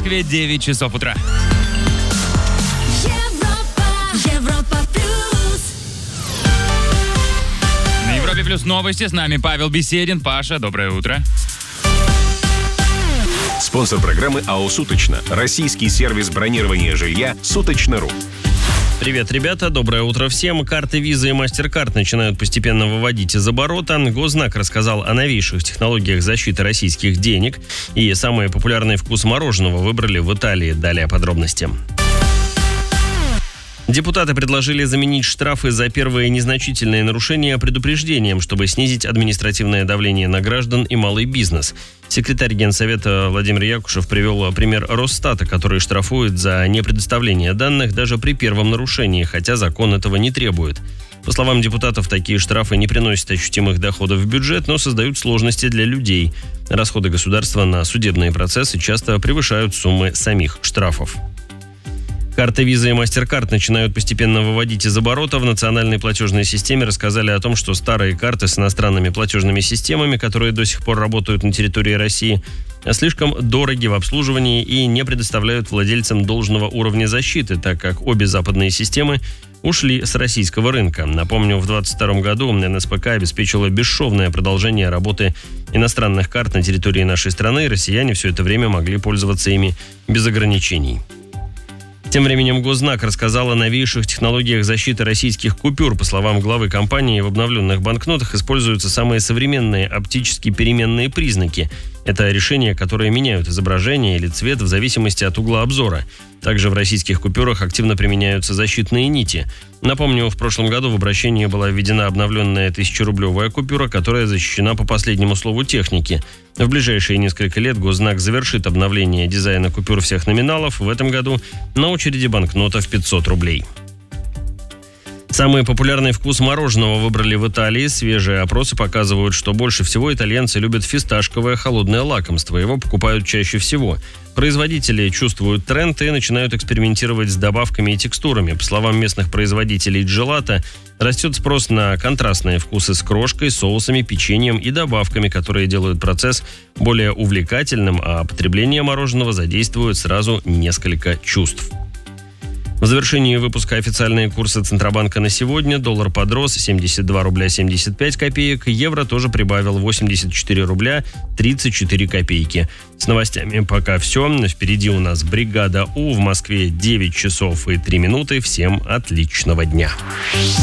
Москве 9 часов утра. Европа плюс. На Европе плюс новости. С нами Павел Беседин. Паша, доброе утро. Спонсор программы АО «Суточно». Российский сервис бронирования жилья «Суточно.ру». Привет, ребята, доброе утро всем. Карты Visa и MasterCard начинают постепенно выводить из оборота. Госзнак рассказал о новейших технологиях защиты российских денег. И самый популярный вкус мороженого выбрали в Италии. Далее подробности. Депутаты предложили заменить штрафы за первые незначительные нарушения предупреждением, чтобы снизить административное давление на граждан и малый бизнес. Секретарь Генсовета Владимир Якушев привел пример Росстата, который штрафует за непредоставление данных даже при первом нарушении, хотя закон этого не требует. По словам депутатов, такие штрафы не приносят ощутимых доходов в бюджет, но создают сложности для людей. Расходы государства на судебные процессы часто превышают суммы самих штрафов. Карты Visa и MasterCard начинают постепенно выводить из оборота. В национальной платежной системе рассказали о том, что старые карты с иностранными платежными системами, которые до сих пор работают на территории России, слишком дороги в обслуживании и не предоставляют владельцам должного уровня защиты, так как обе западные системы ушли с российского рынка. Напомню, в 2022 году НСПК обеспечила бесшовное продолжение работы иностранных карт на территории нашей страны, и россияне все это время могли пользоваться ими без ограничений. Тем временем Госзнак рассказал о новейших технологиях защиты российских купюр. По словам главы компании, в обновленных банкнотах используются самые современные оптически переменные признаки. Это решения, которые меняют изображение или цвет в зависимости от угла обзора. Также в российских купюрах активно применяются защитные нити. Напомню, в прошлом году в обращение была введена обновленная 1000-рублевая купюра, которая защищена по последнему слову техники. В ближайшие несколько лет Госзнак завершит обновление дизайна купюр всех номиналов. В этом году на очереди банкнота в 500 рублей. Самый популярный вкус мороженого выбрали в Италии. Свежие опросы показывают, что больше всего итальянцы любят фисташковое холодное лакомство. Его покупают чаще всего. Производители чувствуют тренд и начинают экспериментировать с добавками и текстурами. По словам местных производителей джелато, растет спрос на контрастные вкусы с крошкой, соусами, печеньем и добавками, которые делают процесс более увлекательным, а потребление мороженого задействует сразу несколько чувств. В завершении выпуска официальные курсы Центробанка на сегодня. Доллар подрос 72 рубля 75 копеек. Евро тоже прибавил 84 рубля 34 копейки. С новостями пока все. Впереди у нас бригада У. В Москве 9 часов и 3 минуты. Всем отличного дня.